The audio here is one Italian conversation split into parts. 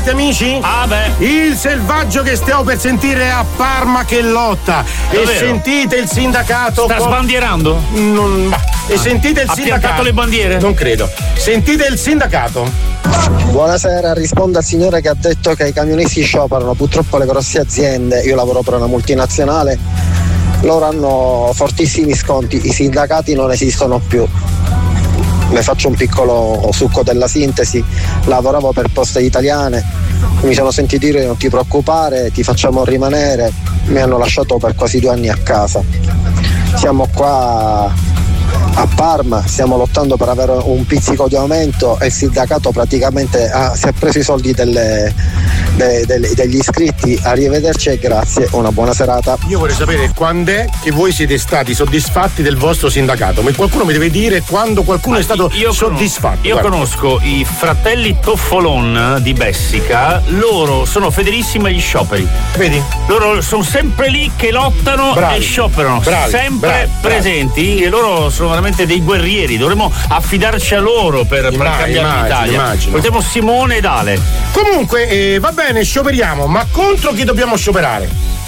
amici? Ah beh. Il selvaggio che stiamo per sentire è a Parma che lotta. Davvero? E sentite il sindacato. Sta sbandierando? E sentite il ha sindacato. piantato le bandiere? Non credo. Sentite il sindacato. Buonasera, rispondo al signore che ha detto che i camionisti scioperano. Purtroppo le grosse aziende, io lavoro per una multinazionale, loro hanno fortissimi sconti, i sindacati non esistono più. Ne faccio un piccolo succo della sintesi. Lavoravo per Poste Italiane, mi sono sentito dire non ti preoccupare, ti facciamo rimanere, mi hanno lasciato per quasi 2 anni a casa. Siamo qua a Parma, stiamo lottando per avere un pizzico di aumento e il sindacato praticamente si è preso i soldi degli iscritti. Arrivederci e grazie, una buona serata. Io vorrei sapere quando è che voi siete stati soddisfatti del vostro sindacato. Qualcuno mi deve dire quando qualcuno è stato soddisfatto. Io conosco i fratelli Toffolon di Bessica, loro sono fedelissimi agli scioperi. Vedi? Loro sono sempre lì che lottano e scioperano, sempre presenti, e loro sono veramente dei guerrieri. Dovremmo affidarci a loro per cambiare l'Italia. Immagino. Portiamo Simone ed Ale. Comunque va bene, scioperiamo, ma contro chi dobbiamo scioperare?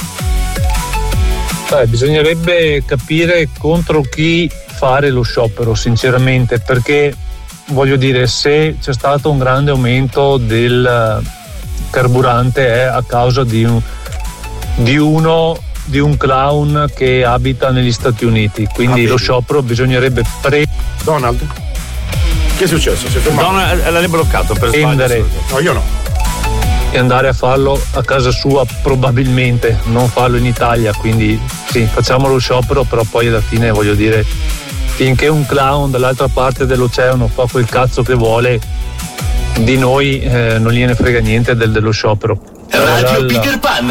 Bisognerebbe capire contro chi fare lo sciopero, sinceramente, perché voglio dire, se c'è stato un grande aumento del carburante è a causa di un clown che abita negli Stati Uniti, quindi lo sciopero bisognerebbe Donald? Che è successo? Si è fermato? Donald l'ha bloccato per prendere. No, io no. E andare a farlo a casa sua, probabilmente non farlo in Italia, quindi sì, facciamo lo sciopero, però poi alla fine voglio dire, finché un clown dall'altra parte dell'oceano fa quel cazzo che vuole, di noi non gliene frega niente dello sciopero. Radio Peter Pan.